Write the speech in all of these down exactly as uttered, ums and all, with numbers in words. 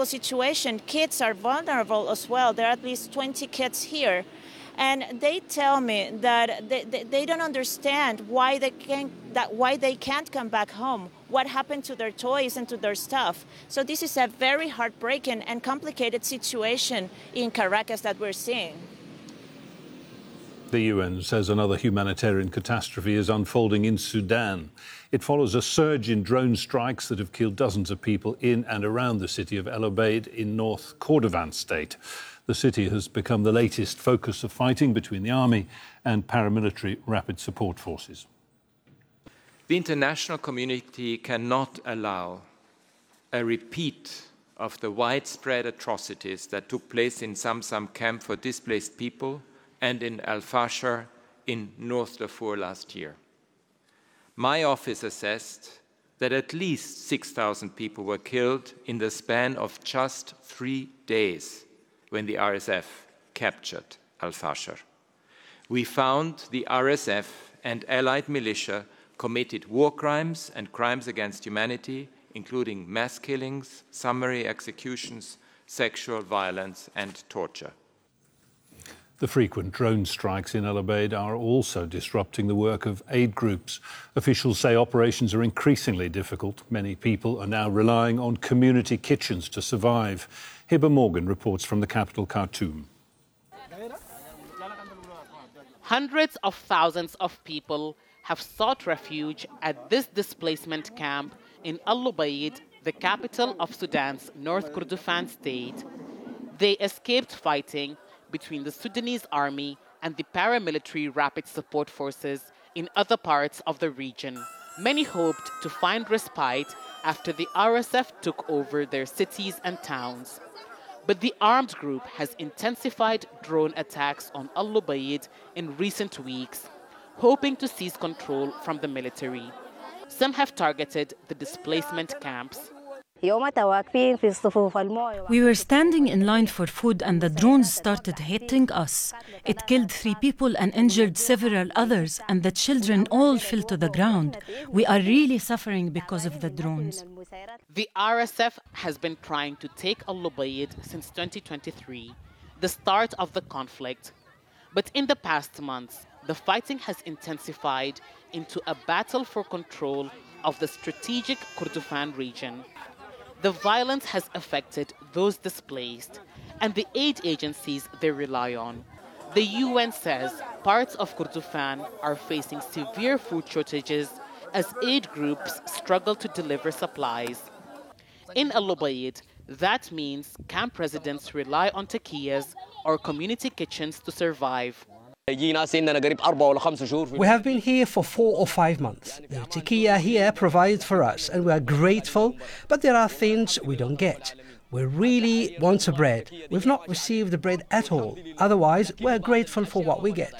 vulnerable situation. Kids are vulnerable as well. There are at least twenty kids here. And they tell me that they, they, they don't understand why they can't that why they can't come back home. What happened to their toys and to their stuff? So this is a very heartbreaking and complicated situation in Caracas that we're seeing. The U N says another humanitarian catastrophe is unfolding in Sudan. It follows a surge in drone strikes that have killed dozens of people in and around the city of El Obeid in North Kordofan state. The city has become the latest focus of fighting between the army and paramilitary rapid support forces. The international community cannot allow a repeat of the widespread atrocities that took place in Zamzam camp for displaced people and in Al-Fashar in North Darfur last year. My office assessed that at least six thousand people were killed in the span of just three days when the R S F captured Al-Fashar. We found the R S F and allied militia committed war crimes and crimes against humanity, including mass killings, summary executions, sexual violence, and torture. The frequent drone strikes in El Obeid are also disrupting the work of aid groups. Officials say operations are increasingly difficult. Many people are now relying on community kitchens to survive. Hiba Morgan reports from the capital, Khartoum. Hundreds of thousands of people have sought refuge at this displacement camp in Al Obeid, the capital of Sudan's North Kordofan state. They escaped fighting between the Sudanese army and the paramilitary rapid support forces in other parts of the region. Many hoped to find respite after the R S F took over their cities and towns. But the armed group has intensified drone attacks on Al Obeid in recent weeks, hoping to seize control from the military. Some have targeted the displacement camps. We were standing in line for food and the drones started hitting us. It killed three people and injured several others, and the children all fell to the ground. We are really suffering because of the drones. The R S F has been trying to take Al Obeid since twenty twenty-three, the start of the conflict. But in the past months, the fighting has intensified into a battle for control of the strategic Kordofan region. The violence has affected those displaced and the aid agencies they rely on. The U N says parts of Kordofan are facing severe food shortages as aid groups struggle to deliver supplies. In Al Obeid, that means camp residents rely on taquillas or community kitchens to survive. We have been here for four or five months. The taquilla here provided for us and we are grateful, but there are things we don't get. We really want the bread. We've not received the bread at all. Otherwise, we're grateful for what we get.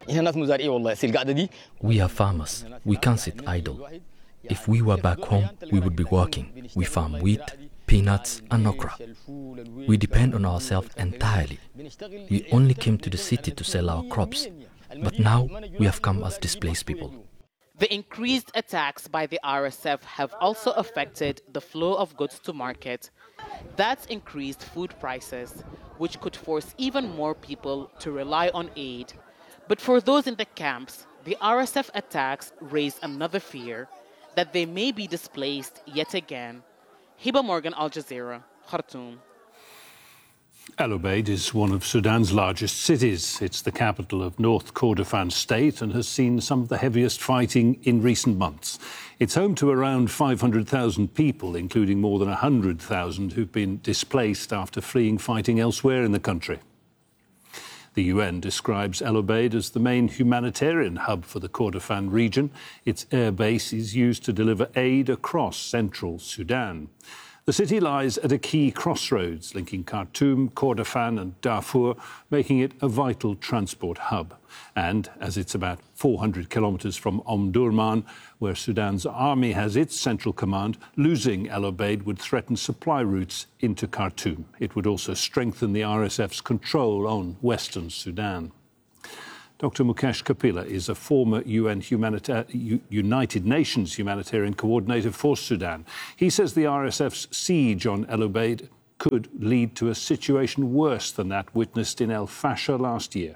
We are farmers. We can't sit idle. If we were back home, we would be working. We farm wheat, peanuts and okra. We depend on ourselves entirely. We only came to the city to sell our crops, but now we have come as displaced people. The increased attacks by the R S F have also affected the flow of goods to market. That's increased food prices, which could force even more people to rely on aid. But for those in the camps, the R S F attacks raise another fear, that they may be displaced yet again. Hiba Morgan, Al Jazeera, Khartoum. El Obeid is one of Sudan's largest cities. It's the capital of North Kordofan state and has seen some of the heaviest fighting in recent months. It's home to around five hundred thousand people, including more than one hundred thousand who've been displaced after fleeing fighting elsewhere in the country. The U N describes El Obeid as the main humanitarian hub for the Kordofan region. Its air base is used to deliver aid across central Sudan. The city lies at a key crossroads linking Khartoum, Kordofan and Darfur, making it a vital transport hub. And as it's about four hundred kilometres from Omdurman, where Sudan's army has its central command, losing El Obeid would threaten supply routes into Khartoum. It would also strengthen the R S F's control on western Sudan. Doctor Mukesh Kapila is a former U N humanita- U- United Nations humanitarian coordinator for Sudan. He says the R S F's siege on El Obeid could lead to a situation worse than that witnessed in El Fasher last year.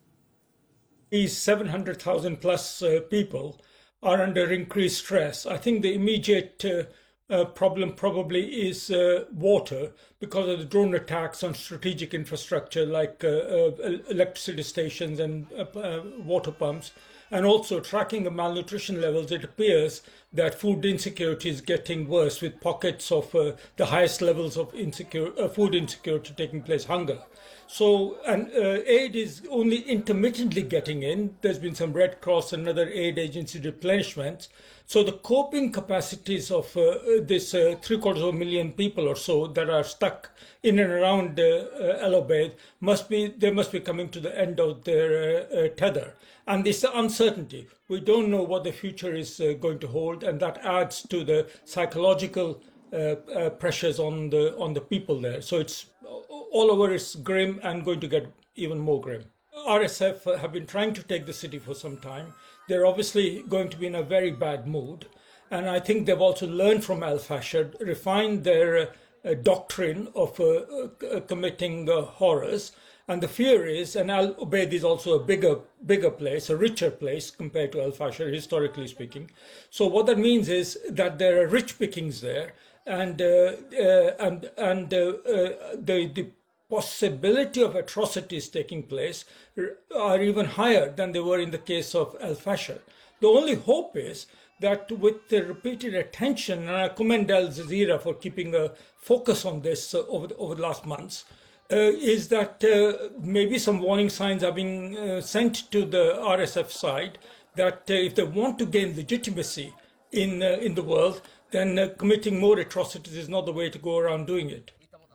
These seven hundred thousand plus uh, people are under increased stress. I think the immediate uh, uh, problem probably is uh, water, because of the drone attacks on strategic infrastructure like uh, uh, electricity stations and uh, uh, water pumps, and also tracking the malnutrition levels. It appears that food insecurity is getting worse, with pockets of uh, the highest levels of insecure, uh, food insecurity taking place, hunger. So, and uh, aid is only intermittently getting in. There's been some Red Cross and other aid agency replenishments. So the coping capacities of uh, this uh, three quarters of a million people or so that are stuck in and around uh, uh, El Obeid must be, they must be coming to the end of their uh, uh, tether. And this uncertainty, we don't know what the future is uh, going to hold, and that adds to the psychological uh, uh, pressures on the on the people there. So it's all over, it's grim and going to get even more grim. R S F have been trying to take the city for some time. They're obviously going to be in a very bad mood. And I think they've also learned from Al Fasher, refined their uh, doctrine of uh, uh, committing uh, horrors. And the fear is, and Al Obeid is also a bigger, bigger place, a richer place compared to Al Fasher, historically speaking. So what that means is that there are rich pickings there, and uh, uh, and and uh, uh, the the possibility of atrocities taking place are even higher than they were in the case of Al Fasher. The only hope is that with the repeated attention, and I commend Al Jazeera for keeping a focus on this uh, over the, over the last months, uh, is that uh, maybe some warning signs are being uh, sent to the R S F side that uh, if they want to gain legitimacy in uh, in the world, then uh, committing more atrocities is not the way to go around doing it.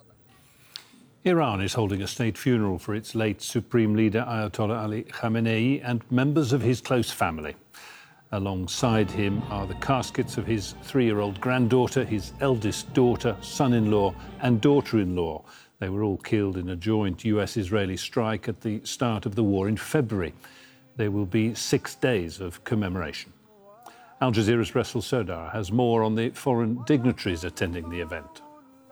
Iran is holding a state funeral for its late Supreme Leader Ayatollah Ali Khamenei and members of his close family. Alongside him are the caskets of his three-year-old granddaughter, his eldest daughter, son-in-law and daughter-in-law. They were all killed in a joint U S-Israeli strike at the start of the war in February. There will be six days of commemoration. Al Jazeera's Russell Sodar has more on the foreign dignitaries attending the event.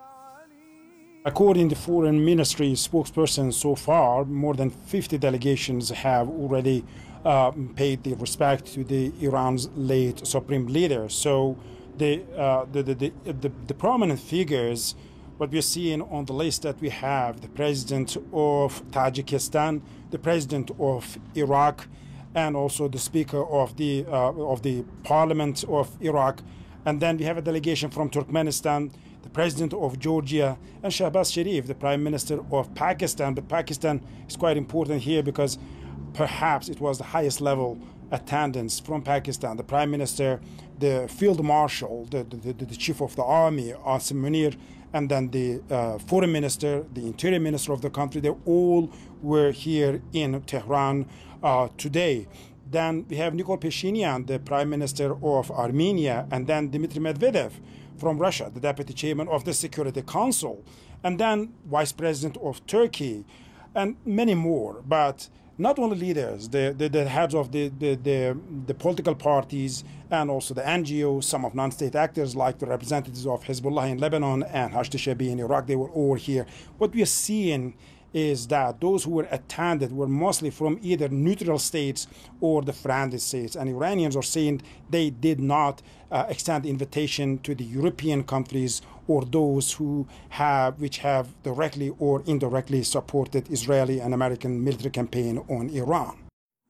According to Foreign Ministry spokesperson, so far, more than fifty delegations have already uh, paid their respect to the Iran's late supreme leader. So the, uh, the, the, the, the, the prominent figures, what we're seeing on the list that we have, the president of Tajikistan, the president of Iraq, and also the speaker of the, uh, of the parliament of Iraq. And then we have a delegation from Turkmenistan, the president of Georgia, and Shahbaz Sharif, the prime minister of Pakistan. But Pakistan is quite important here because perhaps it was the highest level attendance from Pakistan. The prime minister, the field marshal, the, the, the, the chief of the army, Asim Munir, and then the uh, foreign minister, the interior minister of the country, they all were here in Tehran uh, today. Then we have Nikol Pashinyan, the prime minister of Armenia, and then Dmitry Medvedev from Russia, the deputy chairman of the Security Council, and then vice president of Turkey, and many more. But not only leaders, the, the, the heads of the, the, the, the political parties and also the N G Os, some of non-state actors like the representatives of Hezbollah in Lebanon and Hashd Shabi in Iraq, they were all here. What we are seeing is that those who were attended were mostly from either neutral states or the friendly states. And Iranians are saying they did not uh, extend invitation to the European countries or those who have, which have directly or indirectly supported Israeli and American military campaign on Iran.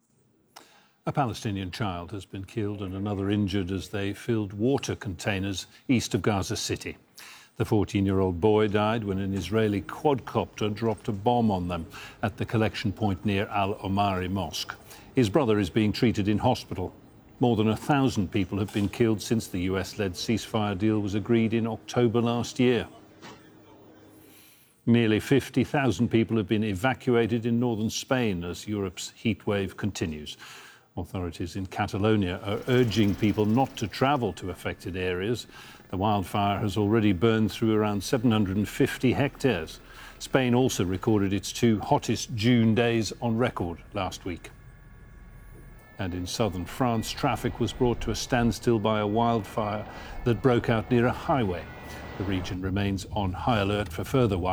A Palestinian child has been killed and another injured as they filled water containers east of Gaza City. The fourteen-year-old boy died when an Israeli quadcopter dropped a bomb on them at the collection point near Al Omari Mosque. His brother is being treated in hospital. More than a thousand people have been killed since the U S-led ceasefire deal was agreed in October last year. Nearly fifty thousand people have been evacuated in northern Spain as Europe's heatwave continues. Authorities in Catalonia are urging people not to travel to affected areas. The wildfire has already burned through around seven hundred fifty hectares. Spain also recorded its two hottest June days on record last week. And in southern France, traffic was brought to a standstill by a wildfire that broke out near a highway. The region remains on high alert for further wildfires.